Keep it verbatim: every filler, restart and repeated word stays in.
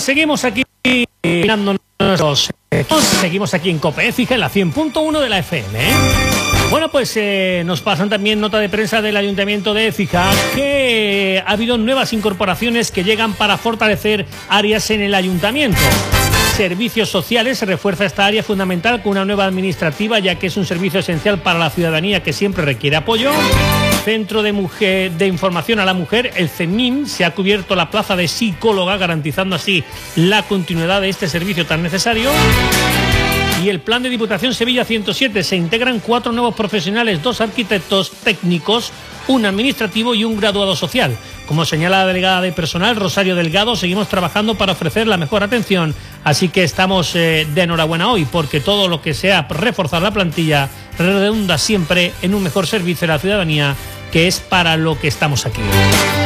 seguimos aquí mirando nuestros equipos. Seguimos aquí en COPE Écija, en la cien punto uno de la F M, ¿eh? Bueno, pues eh, nos pasan también nota de prensa del Ayuntamiento de Écija que ha habido nuevas incorporaciones que llegan para fortalecer áreas en el Ayuntamiento. Servicios sociales, se refuerza esta área fundamental con una nueva administrativa, ya que es un servicio esencial para la ciudadanía que siempre requiere apoyo. Centro de, mujer, de Información a la Mujer, el CEMIM, se ha cubierto la plaza de psicóloga, garantizando así la continuidad de este servicio tan necesario. Y el plan de Diputación Sevilla ciento siete, se integran cuatro nuevos profesionales, dos arquitectos técnicos, un administrativo y un graduado social. Como señala la delegada de personal, Rosario Delgado, seguimos trabajando para ofrecer la mejor atención, así que estamos eh, de enhorabuena hoy, porque todo lo que sea reforzar la plantilla redunda siempre en un mejor servicio a la ciudadanía, que es para lo que estamos aquí.